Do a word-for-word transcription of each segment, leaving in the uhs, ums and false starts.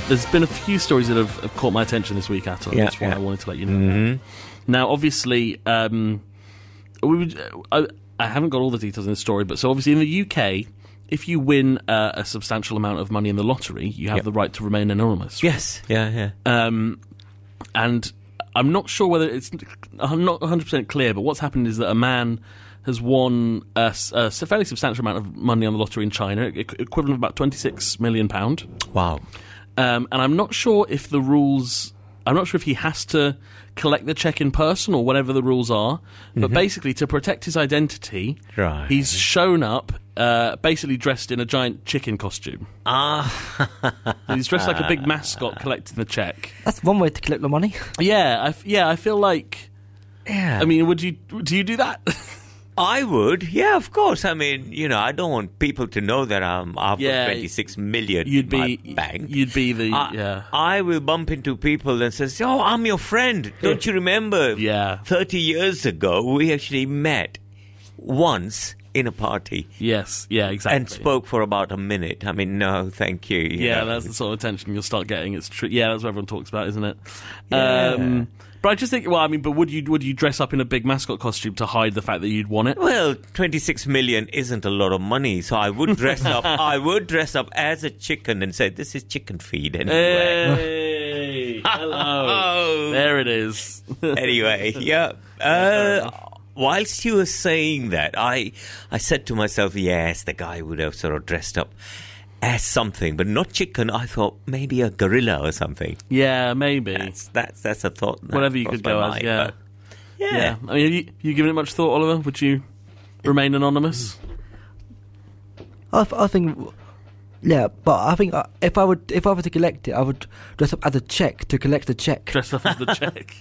there's been a few stories that have, have caught my attention this week, Atul. Yeah, That's why yeah. I wanted to let you know. Mm-hmm. Now, obviously, um, we would, I, I haven't got all the details in the story, but so obviously in the U K, if you win uh, a substantial amount of money in the lottery, you have Yep. the right to remain anonymous. Yes. Yeah, yeah. Um, and I'm not sure whether it's I'm not one hundred percent clear, but what's happened is that a man has won a, s- a s- fairly substantial amount of money on the lottery in China, e- equivalent of about twenty-six million pounds. Wow. Um, and I'm not sure if the rules... I'm not sure if he has to collect the cheque in person or whatever the rules are, but Mm-hmm. basically, to protect his identity, Right. he's shown up uh, basically dressed in a giant chicken costume. Ah. He's dressed like a big mascot collecting the cheque. That's one way to collect the money. Yeah, I, f- yeah, I feel like... Yeah. I mean, would you do you do that? I would, yeah, of course. I mean, you know, I don't want people to know that I'm after Yeah, twenty-six million you'd in be my bank. you'd be the I, yeah I will bump into people and says, "Oh, I'm your friend. Don't you remember? Yeah. thirty years ago, we actually met once in a party yes yeah exactly and spoke for about a minute. I mean, no, thank you. you yeah know. that's the sort of attention you'll start getting. It's true. Yeah, that's what everyone talks about, isn't it? Yeah. Um, but I just think, well, I mean, but would you would you dress up in a big mascot costume to hide the fact that you'd won it? Well, twenty-six million isn't a lot of money, so I would dress up. I would dress up as a chicken and say, "This is chicken feed." Anyway, Hey, hello, Oh. there it is. anyway, yeah. Uh, whilst you were saying that, I I said to myself, yes, the guy would have sort of dressed up as something, but not chicken. I thought maybe a gorilla or something. Yeah, maybe. That's that's that's a thought. that Whatever you crossed could my go as, mind, yeah. but yeah. Yeah, I mean, have you, you given it much thought, Oliver? Would you remain anonymous? I, th- I think, yeah, but I think uh, if I would, if I were to collect it, I would dress up as a check to collect the check. Dress up as the check.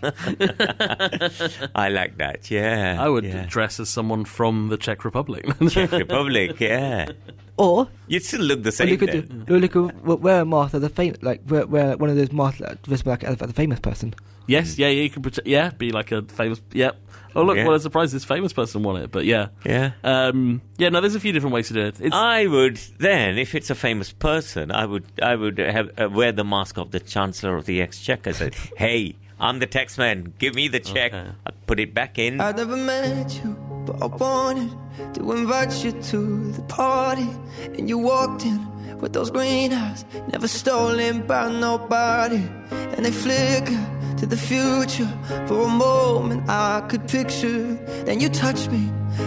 I like that. Yeah, I would yeah. dress as someone from the Czech Republic. Czech Republic. Yeah, Or you'd still look the or same. you could, then. do, or you could w- wear a mask as a famous, like wear, wear one of those masks like, dressed like as a famous person. Yes, yeah, yeah, you could pretend, yeah, be like a famous, yep. Oh, look, Yeah. what a surprise, this famous person won it, but yeah. Yeah. Um, yeah, no, there's a few different ways to do it. It's, I would then, if it's a famous person, I would I would have, uh, wear the mask of the Chancellor of the Exchequer. Say, "Hey, I'm the taxman. Give me the check. Okay. I'll put it back in." I never met you, but I wanted to invite you to the party. And you walked in with those green eyes, never stolen by nobody. And they flicker to the future. For a moment I could picture. Then you touched me